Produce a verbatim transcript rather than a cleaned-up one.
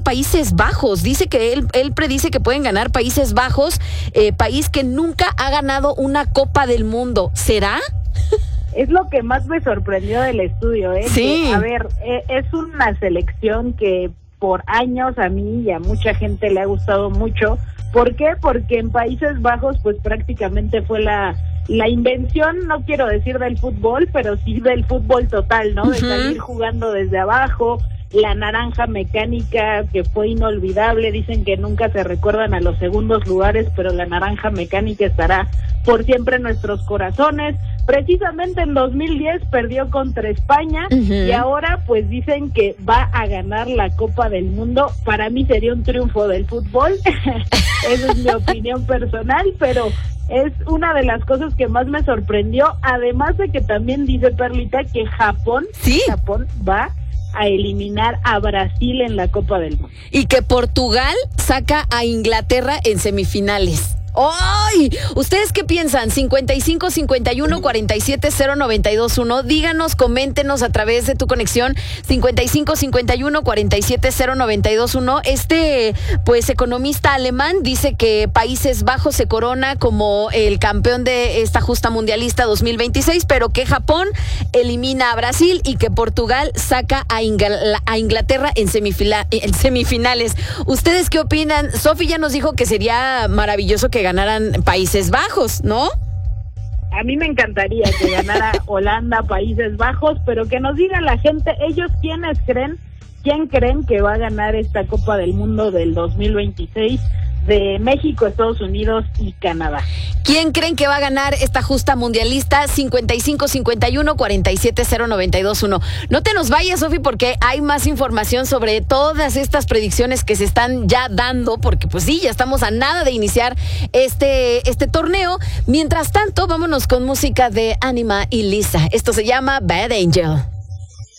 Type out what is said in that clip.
Países Bajos. Dice que él, él predice que pueden ganar Países Bajos, eh, país que nunca ha ganado una Copa del Mundo. ¿Será? Es lo que más me sorprendió del estudio, ¿eh? Sí. Que, a ver, eh, es una selección que por años a mí y a mucha gente le ha gustado mucho. ¿Por qué? Porque en Países Bajos pues prácticamente fue la la invención, no quiero decir del fútbol, pero sí del fútbol total, ¿no? De salir jugando desde abajo, la naranja mecánica que fue inolvidable, dicen que nunca se recuerdan a los segundos lugares, pero la naranja mecánica estará por siempre en nuestros corazones. Precisamente en dos mil diez perdió contra España uh-huh. y ahora pues dicen que va a ganar la Copa del Mundo. Para mí sería un triunfo del fútbol, esa es mi opinión personal, pero es una de las cosas que más me sorprendió, además de que también dice Perlita que Japón, ¿Sí? Japón va a eliminar a Brasil en la Copa del Mundo. Y que Portugal saca a Inglaterra en semifinales. ¡Ay! ¿Ustedes qué piensan? cincuenta y cinco, cincuenta y uno, cuarenta y siete, cero noventa y dos uno. Díganos, coméntenos a través de tu conexión cincuenta y cinco, cincuenta y uno, cuarenta y siete, cero noventa y dos uno. Este, pues, economista alemán dice que Países Bajos se corona como el campeón de esta justa mundialista dos mil veintiséis, pero que Japón elimina a Brasil y que Portugal saca a, Ingl- a Inglaterra en, semifila- en semifinales. ¿Ustedes qué opinan? Sofi ya nos dijo que sería maravilloso que ganaran Países Bajos, ¿no? A mí me encantaría que ganara Holanda, Países Bajos, pero que nos diga la gente, ellos quiénes creen, quién creen que va a ganar esta Copa del Mundo del dos mil veintiséis de México, Estados Unidos y Canadá. ¿Quién creen que va a ganar esta justa mundialista? cincuenta y cinco, cincuenta y uno, cuarenta y siete, cero noventa y dos uno. No te nos vayas, Sofi, porque hay más información sobre todas estas predicciones que se están ya dando, porque pues sí, ya estamos a nada de iniciar este, este torneo. Mientras tanto, vámonos con música de Anima y Lisa. Esto se llama Bad Angel.